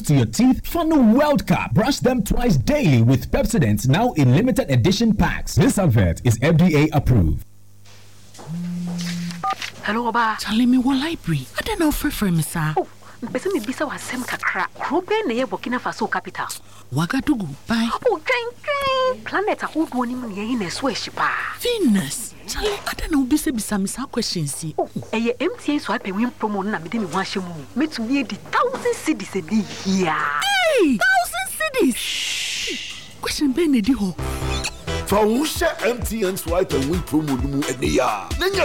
to your teeth? Funnel World Cup. Brush them twice daily with Pepsodent, now in limited edition packs. This advert is FDA approved. Hello, Oba. Charlie, me one library. I don't know for me, sir. Oh, Besa me bisa wa sem kakra. Krope na ye Burkina Faso capital. Wagadugu, bye. Oh, train. Planet a who woni mu ye na so shipa. Venus. Charlie, I don't know bisa me some questions. Oh, eye MTN so ape win promo na me de me wan hye mu. Me to me di 1,000 cedis e di here. Hey, 1,000 cedis. Question be na di ho. For who share MTN swipe and win promo no mu ene ya.